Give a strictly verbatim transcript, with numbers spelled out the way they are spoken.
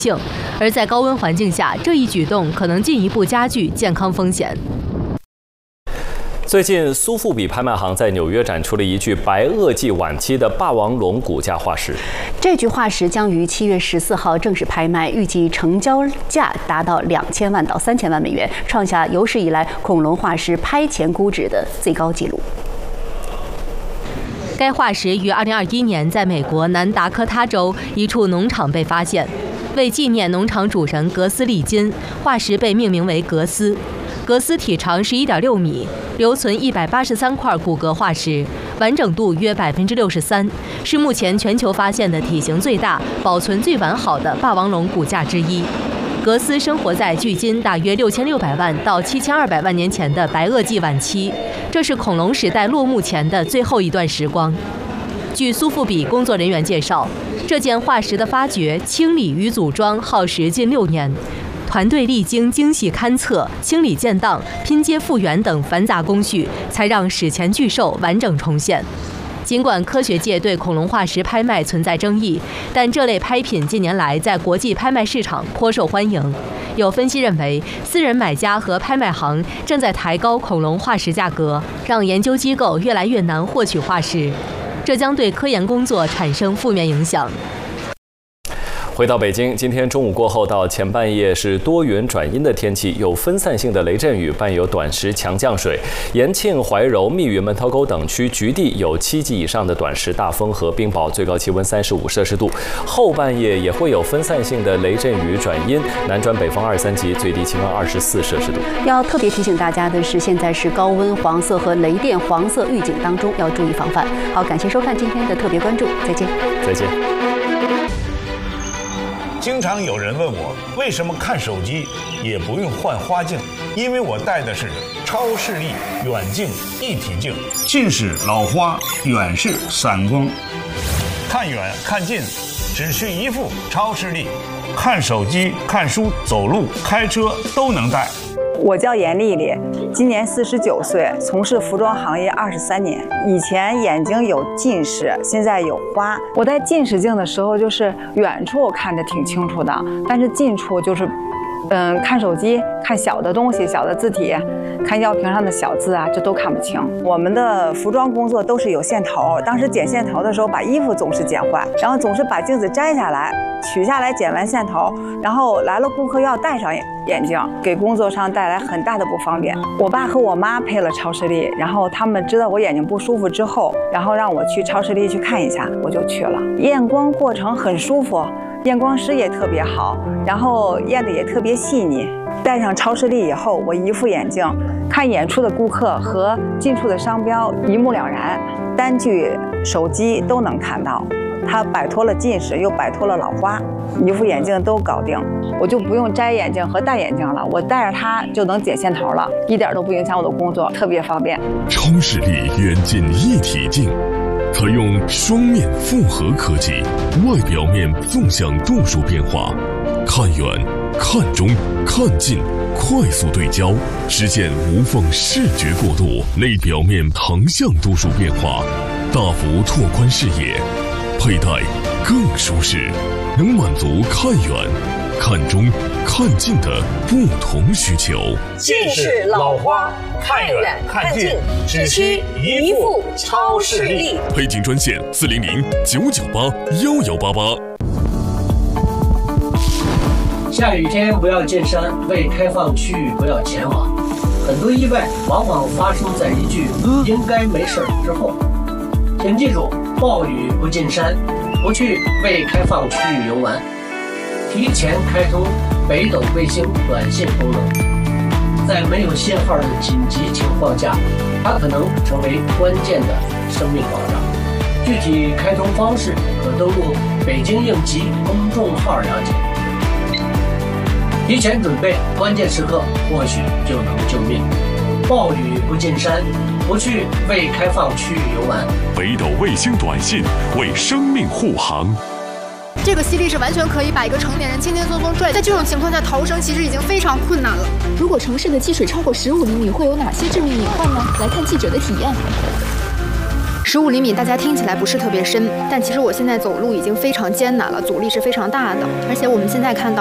性，而在高温环境下，这一举动可能进一步加剧健康风险。 最近，苏富比拍卖行在纽约展出了一具白垩纪晚期的霸王龙骨架化石。 这具化石将于七月十四号正式拍卖，预计成交价达到两千万到三千万美元，创下有史以来恐龙化石拍前估值的最高纪录。 该化石于二零二一年在美国南达科他州一处农场被发现，为纪念农场主神格斯利金，化石被命名为格斯。格斯体长十一点六米，留存一百八十三块骨骼化石，完整度约百分之六十三，是目前全球发现的体型最大、保存最完好的霸王龙骨架之一。格斯生活在距今大约六千六百万到七千二百万年前的白垩纪晚期，这是恐龙时代落幕前的最后一段时光。据苏富比工作人员介绍，这件化石的发掘、清理与组装耗时近六年。团队历经精细勘测、清理建档、拼接复原等繁杂工序，才让史前巨兽完整重现。尽管科学界对恐龙化石拍卖存在争议，但这类拍品近年来在国际拍卖市场颇受欢迎。有分析认为，私人买家和拍卖行正在抬高恐龙化石价格，让研究机构越来越难获取化石，这将对科研工作产生负面影响。 回到北京，今天中午过后到前半夜是多云转阴的天气，有分散性的雷阵雨，伴有短时强降水。延庆、怀柔、密云、门头沟等区局地有七级以上的短时大风和冰雹，最高气温三十五摄氏度。后半夜也会有分散性的雷阵雨转阴，南转北风二三级，最低气温二十四摄氏度。 要特别提醒大家的是，现在是高温黄色和雷电黄色预警当中，要注意防范。好，感谢收看今天的特别关注，再见。 再见。 经常有人问我，为什么看手机也不用换花镜？因为我戴的是超视力远近一体镜，近视老花，远视散光，看远看近只需一副超视力，看手机、看书、走路、开车都能戴。 我叫严丽丽，今年四十九岁，从事服装行业二十三年。以前眼睛有近视，现在有花。我戴近视镜的时候，就是远处看着挺清楚的，但是近处就是，嗯，看手机、看小的东西、小的字体、看药瓶上的小字啊，这都看不清。我们的服装工作都是有线头，当时剪线头的时候，把衣服总是剪坏，然后总是把镜子摘下来。取下来剪完线头，然后来了顾客要戴上眼镜，给工作上带来很大的不方便。我爸和我妈配了超视力，然后他们知道我眼睛不舒服之后，然后让我去超视力去看一下，我就去了。验光过程很舒服，验光师也特别好，然后验的也特别细腻。戴上超视力以后，我一副眼镜看远处的顾客和近处的商标一目了然，单据手机都能看到。它摆脱了近视，又摆脱了老花，一副眼镜都搞定，我就不用摘眼镜和戴眼镜了，我戴着它就能剪线头了，一点都不影响我的工作，特别方便。 超视力远近一体镜，可用双面复合科技，外表面纵向度数变化，看远、看中、看近，快速对焦，实现无缝视觉过渡；内表面横向度数变化，大幅拓宽视野。佩戴更舒适，能满足看远、看中、看近的不同需求。 近视、老花，看远看近，只需一副超视力。 配镜专线：四零零九九八幺幺八八。 下雨天不要进山，未开放区域不要前往。很多意外往往发生在一句“应该没事”之后。请记住。暴雨不进山，不去未开放区域游玩。提前开通北斗卫星短信功能，在没有信号的紧急情况下，它可能成为关键的生命保障。具体开通方式可登录北京应急公众号了解。提前准备，关键时刻或许就能救命。暴雨不进山，不去未开放区域游玩。 北斗卫星短信为生命护航。 这个吸力是完全可以把一个成年人轻轻松松拽，在这种情况下逃生其实已经非常困难了。 如果城市的积水超过十五厘米，会有哪些致命隐患呢？来看记者的体验。 十五厘米大家听起来不是特别深，但其实我现在走路已经非常艰难了，阻力是非常大的。而且我们现在看到